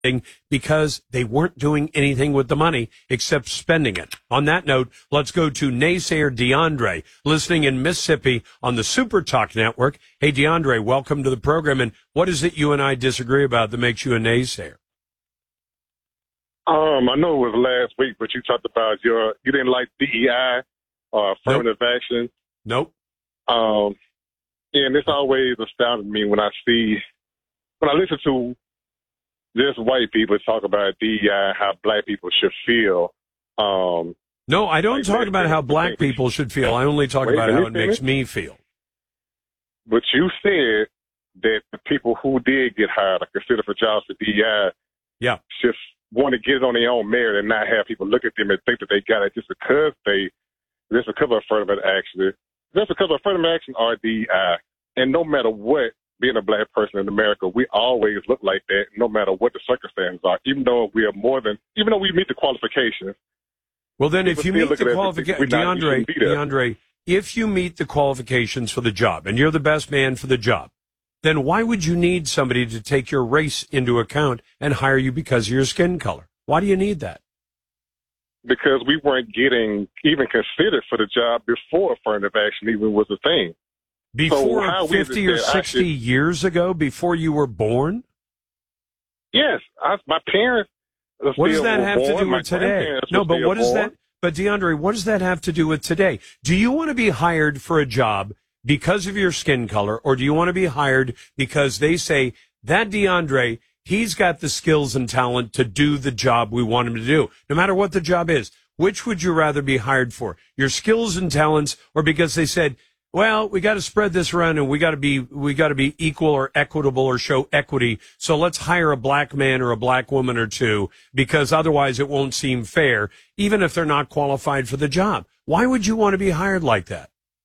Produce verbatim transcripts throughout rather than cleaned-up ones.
because they weren't doing anything with the money except spending it. On that note, let's go to naysayer DeAndre, listening in Mississippi on the Super Talk Network. Hey, DeAndre, welcome to the program. And what is it you and I disagree about that makes you a naysayer? Um, I know it was last week, but you talked about your, you didn't like D E I or affirmative nope. action. Nope. Um, and it's always astounded me when I see, when I listen to just white people talk about D E I, how black people should feel. Um, no, I don't like talk that, about how black people should feel. I only talk Wait, about how it makes me feel. But you said that the people who did get hired or considered for jobs for D E I yeah. should want to get it on their own merit and not have people look at them and think that they got it just because they, just because of affirmative action, just because of affirmative action or D E I. And no matter what, being a black person in America, we always look like that, no matter what the circumstances are, even though we are more than, even though we meet the qualifications. Well, then if you meet the qualifications, DeAndre, DeAndre, if you meet the qualifications for the job and you're the best man for the job, then why would you need somebody to take your race into account and hire you because of your skin color? Why do you need that? Because we weren't getting even considered for the job before affirmative action even was a thing. Before so fifty or sixty should, years ago, before you were born? Yes. I, my parents What does that have born. to do my with today? No, but what does that, but DeAndre, what does that have to do with today? Do you want to be hired for a job because of your skin color, or do you want to be hired because they say, that DeAndre, he's got the skills and talent to do the job we want him to do, no matter what the job is? Which would you rather be hired for? Your skills and talents, or because they said, well, we got to spread this around and we got to be, we got to be equal or equitable or show equity. So let's hire a black man or a black woman or two because otherwise it won't seem fair, even if they're not qualified for the job. Why would you want to be hired like that?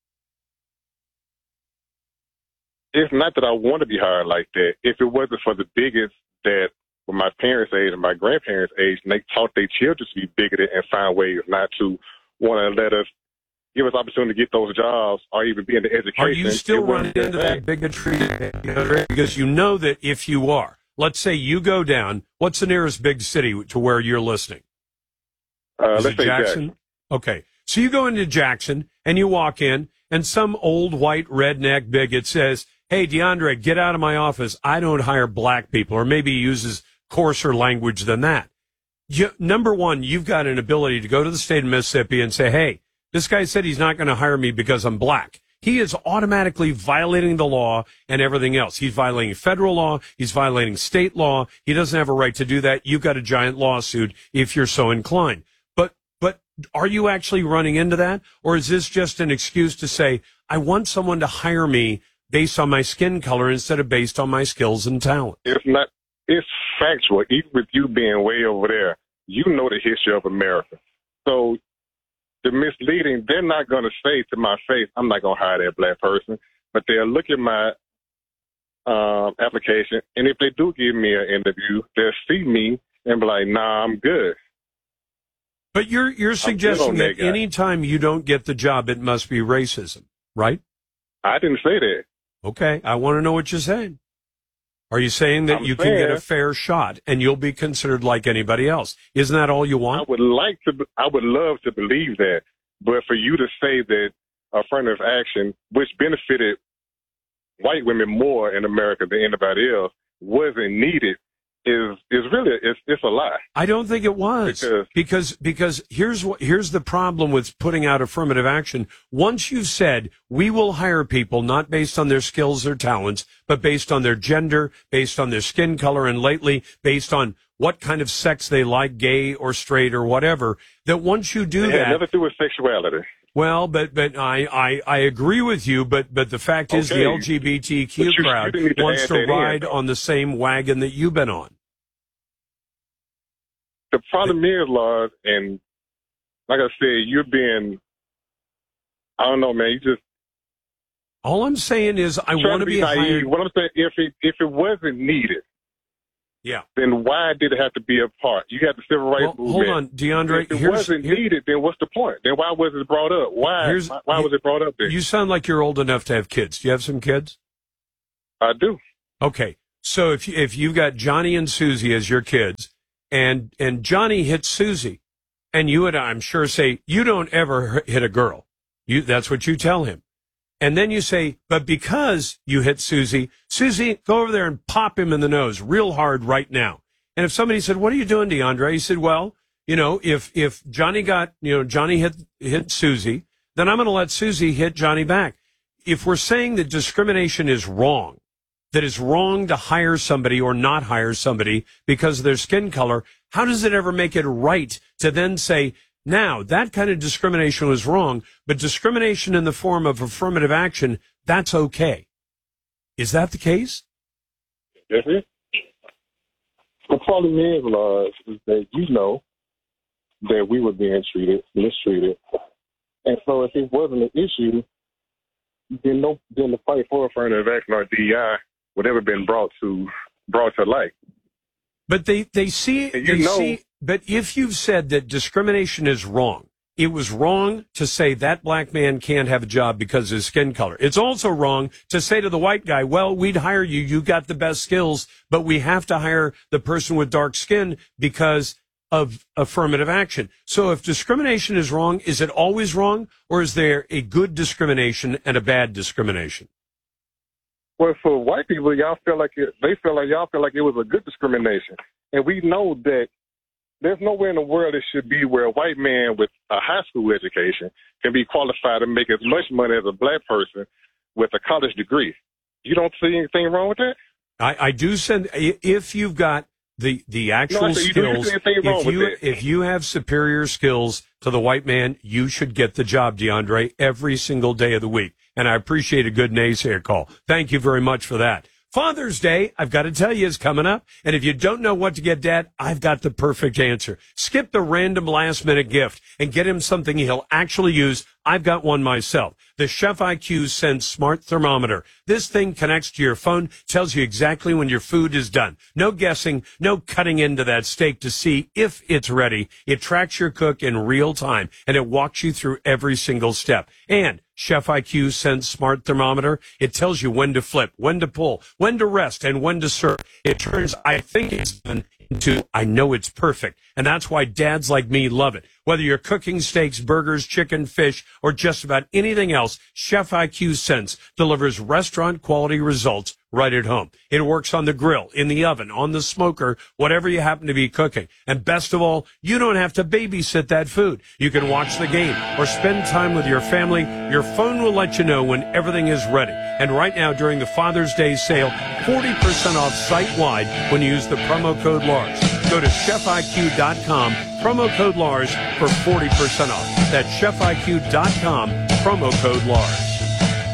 It's not that I want to be hired like that. If it wasn't for the bigots that were my parents' age and my grandparents' age, and they taught their children to be bigoted and find ways not to want to let us, give us opportunity to get those jobs or even be in the education. Are you still running into that bigotry? Because you know that if you are, let's say you go down, what's the nearest big city to where you're listening? Uh, Is let's it say Jackson? Jackson. Okay. So you go into Jackson and you walk in and some old white redneck bigot says, hey, DeAndre, get out of my office. I don't hire black people. Or maybe he uses coarser language than that. You, number one, you've got an ability to go to the state of Mississippi and say, hey, this guy said he's not going to hire me because I'm black. He is automatically violating the law and everything else. He's violating federal law. He's violating state law. He doesn't have a right to do that. You've got a giant lawsuit if you're so inclined. But, but are you actually running into that? Or is this just an excuse to say, I want someone to hire me based on my skin color instead of based on my skills and talent? It's not, it's factual. Even with you being way over there, you know the history of America. So the misleading, they're not going to say to my face, I'm not going to hire that black person, but they'll look at my um, application, and if they do give me an interview, they'll see me and be like, nah, I'm good. But you're you're suggesting that, that any time you don't get the job, it must be racism, right? I didn't say that. Okay, I want to know what you're saying. Are you saying that I'm you saying, can get a fair shot and you'll be considered like anybody else? Isn't that all you want? I would like to, I would love to believe that, but for you to say that affirmative action, which benefited white women more in America than anybody else, wasn't needed, is is really it's it's a lie. I don't think it was because because, because here's what here's the problem with putting out affirmative action. Once you've said we will hire people not based on their skills or talents, but based on their gender, based on their skin color, and lately based on what kind of sex they like, gay or straight or whatever, that once you do it that, had nothing to do with sexuality. Well, but but I, I, I agree with you, but but the fact is okay. the L G B T Q you, crowd you to wants to ride in, on the same wagon that you've been on. The problem is, Lord, and like I said, you're being, I don't know, man, you just. All I'm saying is I want to be, be hired. What I'm saying, if it, if it wasn't needed, yeah, then why did it have to be a part? You got the civil rights well, movement. Hold on, DeAndre. If it here's, wasn't here, needed, then what's the point? Then why was it brought up? Why? Why, why was it brought up then? You sound like you're old enough to have kids. Do you have some kids? I do. Okay. So if you, if you've got Johnny and Susie as your kids, and and Johnny hits Susie, and you would, I'm sure, say, you don't ever hit a girl. You That's what you tell him. And then you say, but because you hit Susie, Susie, go over there and pop him in the nose real hard right now. And if somebody said, what are you doing, DeAndre? He said, well, you know, if if Johnny got, you know, Johnny hit hit Susie, then I'm going to let Susie hit Johnny back. If we're saying that discrimination is wrong, that it's wrong to hire somebody or not hire somebody because of their skin color, how does it ever make it right to then say, now, that kind of discrimination was wrong, but discrimination in the form of affirmative action, that's okay? Is that the case? Yes, it is. The problem is, Lars, is that you know that we were being treated, mistreated. And so if it wasn't an issue, then no, then the fight for affirmative action or D E I would ever been brought to brought to light. But they, they see, And you they know, see, but if you've said that discrimination is wrong, it was wrong to say that black man can't have a job because of his skin color. It's also wrong to say to the white guy, well, we'd hire you, you got the best skills, but we have to hire the person with dark skin because of affirmative action. So if discrimination is wrong, is it always wrong, or is there a good discrimination and a bad discrimination? well, for white people, y'all feel like it, they feel like y'all feel like it was a good discrimination, and we know that there's nowhere in the world it should be where a white man with a high school education can be qualified to make as much money as a black person with a college degree. You don't see anything wrong with that? I, I do send, if you've got the, the actual no, so you skills, if you, with if you have superior skills to the white man, you should get the job, DeAndre, every single day of the week. And I appreciate a good naysayer call. Thank you very much for that. Father's Day, I've got to tell you, is coming up. And if you don't know what to get Dad, I've got the perfect answer. Skip the random last-minute gift and get him something he'll actually use. I've got one myself. The Chef I Q Sense Smart Thermometer. This thing connects to your phone, tells you exactly when your food is done. No guessing, no cutting into that steak to see if it's ready. It tracks your cook in real time, and it walks you through every single step. And Chef I Q Sense Smart Thermometer, it tells you when to flip, when to pull, when to rest, and when to serve. It turns, I think it's done, into, I know it's perfect. And that's why dads like me love it. Whether you're cooking steaks, burgers, chicken, fish, or just about anything else, Chef I Q Sense delivers restaurant-quality results right at home. It works on the grill, in the oven, on the smoker, whatever you happen to be cooking. And best of all, you don't have to babysit that food. You can watch the game or spend time with your family. Your phone will let you know when everything is ready. And right now, during the Father's Day sale, forty percent off site-wide when you use the promo code Lars. Go to chef I Q dot com, promo code Lars for forty percent off. That's chef I Q dot com, promo code Lars.